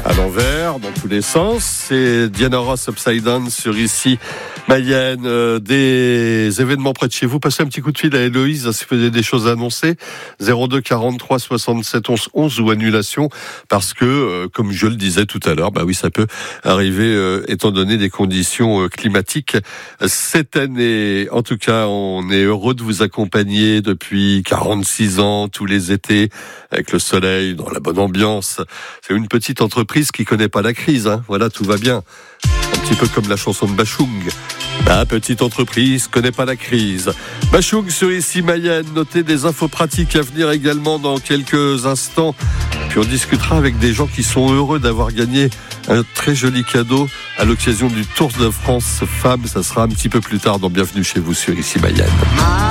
à l'envers, dans tous les sens. C'est Diana Ross Upside Down sur ici Mayenne. Des événements près de chez vous. Passez un petit coup de fil à Héloïse si vous avez des choses à annoncer. 02 43 67 11 11 ou annulation. Parce que, comme je le disais tout à l'heure, oui, ça peut arriver étant donné des conditions climatiques cette année. En tout cas, on est heureux de vous accompagner depuis 46 ans, tous les étés, avec le soleil, dans la bonne ambiance. C'est une petite entreprise qui connaît pas la crise, hein. Voilà, tout va bien. Un petit peu comme la chanson de Bachung. Petite entreprise connaît pas la crise. Bachung sur ici Mayenne. Notez des infos pratiques à venir également dans quelques instants. Puis on discutera avec des gens qui sont heureux d'avoir gagné un très joli cadeau à l'occasion du Tour de France Femmes. Ça sera un petit peu plus tard dans Bienvenue chez vous sur ici Mayenne.